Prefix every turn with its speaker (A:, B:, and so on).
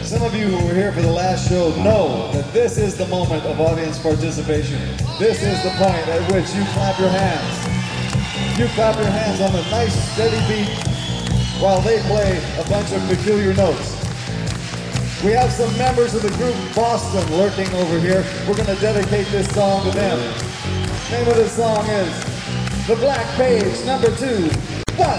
A: Some of you who were here for the last show know that this is the moment of audience participation. This is the point at which you clap your hands. You clap your hands on a nice steady beat while they play a bunch of peculiar notes. We have some members of the group Boston lurking over here. We're going to dedicate this song to them. The name of this song is The Black Page, number 2.